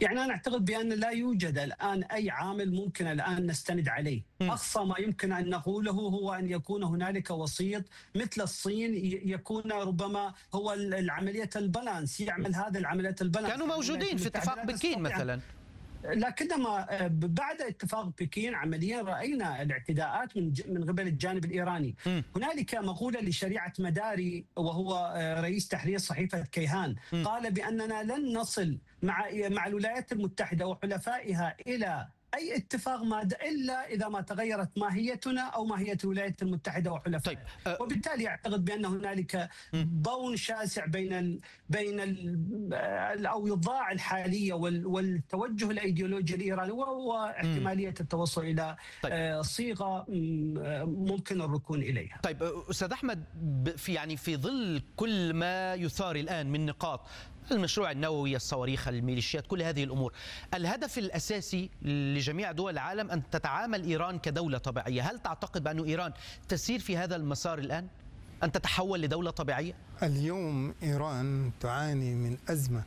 يعني أنا أعتقد بأن لا يوجد الآن أي عامل ممكن الآن نستند عليه. أقصى ما يمكن أن نقوله هو أن يكون هنالك وسيط مثل الصين، يكون ربما هو العملية البالانس، يعمل هذه العملية البالانس. كانوا موجودين في اتفاق بكين مثلا، لكنما بعد اتفاق بكين عمليا رأينا الاعتداءات من قبل الجانب الإيراني. هنالك مقولة لشريعة مداري وهو رئيس تحرير صحيفة كيهان، قال بأننا لن نصل مع الولايات المتحدة وحلفائها إلى أي اتفاق إلا إذا ما تغيرت ماهيتنا أو ماهية الولايات المتحدة وحلفائها. طيب. وبالتالي أعتقد بأن هنالك بون شاسع بين الأوضاع الحالية والتوجه الأيديولوجي الإيراني واحتمالية التوصل إلى صيغة ممكن الركون إليها. طيب أستاذ أحمد، في ظل كل ما يثار الآن من نقاط المشروع النووي، الصواريخ، الميليشيات، كل هذه الأمور، الهدف الأساسي لجميع دول العالم أن تتعامل إيران كدولة طبيعية. هل تعتقد بأن إيران تسير في هذا المسار الآن، أن تتحول لدولة طبيعية؟ اليوم إيران تعاني من أزمة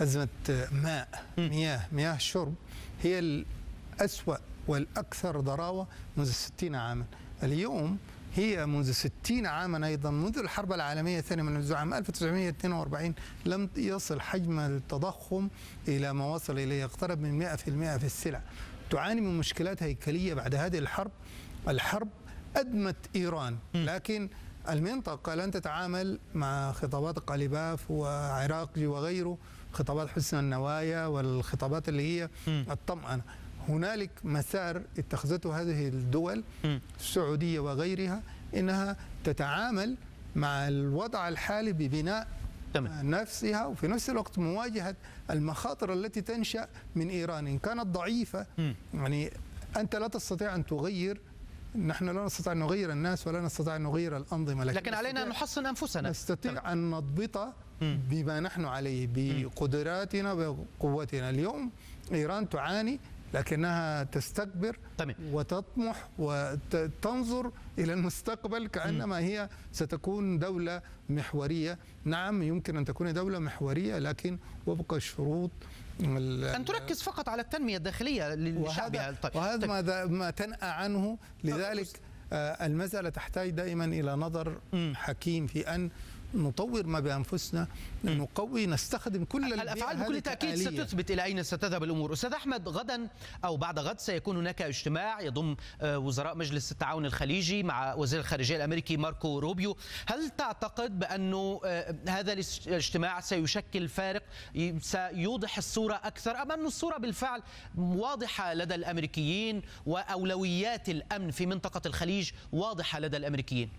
مياه شرب هي الأسوأ والأكثر ضراوة منذ 60 عاما. اليوم هي منذ 60 عاما أيضا، منذ الحرب العالمية الثانية، من عام 1942 لم يصل حجم التضخم إلى ما وصل إليه، يقترب من 100% في السلع. تعاني من مشكلات هيكلية بعد هذه الحرب أدمت إيران، لكن المنطقة لن تتعامل مع خطابات قليباف وعراقي وغيره، خطابات حسن النوايا والخطابات اللي هي الطمأنة. هنالك مسار اتخذته هذه الدول السعودية وغيرها إنها تتعامل مع الوضع الحالي ببناء نفسها، وفي نفس الوقت مواجهة المخاطر التي تنشأ من إيران إن كانت ضعيفة. يعني أنت لا تستطيع أن تغير، نحن لا نستطيع أن نغير الناس ولا نستطيع أن نغير الأنظمة، لكن علينا أن نحصن أنفسنا، نستطيع أن نضبط بما نحن عليه بقدراتنا وقوتنا. اليوم إيران تعاني، لكنها تستكبر وتطمح وتنظر إلى المستقبل كأنما هي ستكون دولة محورية. نعم، يمكن أن تكون دولة محورية، لكن وفق الشروط أن تركز فقط على التنمية الداخلية لشعبها. وهذا ما تنأى عنه. لذلك المسألة تحتاج دائما إلى نظر حكيم في أن نطور ما بأنفسنا، نقوي، نستخدم كل الأفعال بكل تأكيد ستثبت إلى أين ستذهب الأمور. أستاذ أحمد، غدا أو بعد غد سيكون هناك اجتماع يضم وزراء مجلس التعاون الخليجي مع وزير الخارجية الأمريكي ماركو روبيو. هل تعتقد بأنه هذا الاجتماع سيشكل فارق، سيوضح الصورة أكثر، أم أن الصورة بالفعل واضحة لدى الأمريكيين وأولويات الأمن في منطقة الخليج واضحة لدى الأمريكيين؟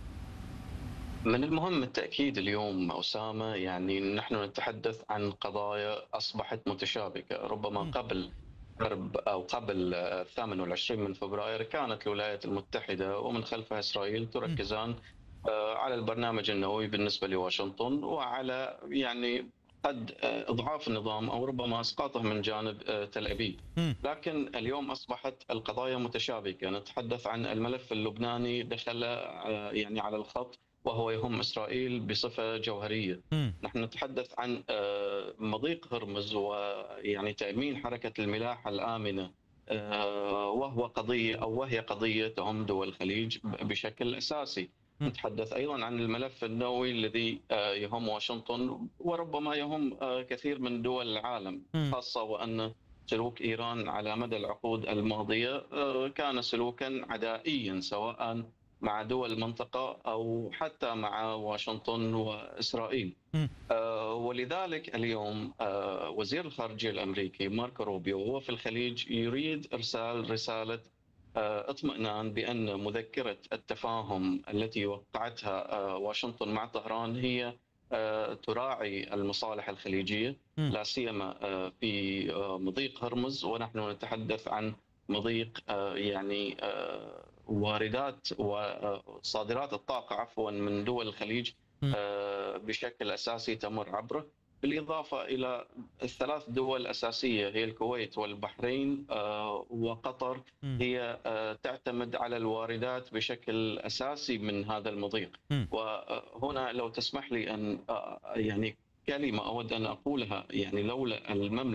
من المهم التأكيد اليوم أسامة، يعني نحن نتحدث عن قضايا أصبحت متشابكة. ربما قبل حرب أو قبل 28 من فبراير كانت الولايات المتحدة ومن خلفها إسرائيل تركزان على البرنامج النووي بالنسبة لواشنطن، وعلى يعني قد إضعاف النظام أو ربما إسقاطه من جانب تل أبيب. لكن اليوم أصبحت القضايا متشابكة. نتحدث عن الملف اللبناني دخل يعني على الخط وهو يهم إسرائيل بصفة جوهرية. نحن نتحدث عن مضيق هرمز ويعني تأمين حركة الملاحة الآمنة، وهي قضية تهم دول الخليج بشكل أساسي. نتحدث أيضا عن الملف النووي الذي يهم واشنطن وربما يهم كثير من دول العالم، خاصة وأن سلوك إيران على مدى العقود الماضية كان سلوكا عدائيا، سواء مع دول المنطقة أو حتى مع واشنطن وإسرائيل. ولذلك اليوم وزير الخارجية الأمريكي ماركو روبيو وهو في الخليج يريد إرسال رسالة اطمئنان بأن مذكرة التفاهم التي وقعتها واشنطن مع طهران هي تراعي المصالح الخليجية، لا سيما في مضيق هرمز. ونحن نتحدث عن مضيق يعني واردات وصادرات الطاقة عفوا من دول الخليج بشكل أساسي تمر عبره، بالإضافة إلى الثلاث دول أساسية هي الكويت والبحرين وقطر، هي تعتمد على الواردات بشكل أساسي من هذا المضيق. وهنا لو تسمح لي أن يعني كلمة أود أن أقولها، يعني لولا المملكة